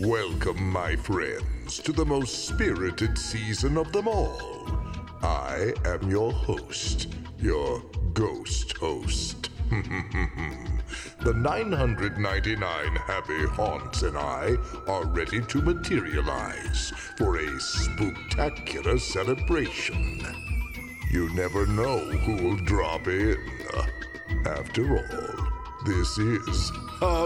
Welcome, my friends, to the most spirited season of them all. I am your host, your ghost host. The 999 happy haunts and I are ready to materialize for a spooktacular celebration. You never know who will drop in. After all, this is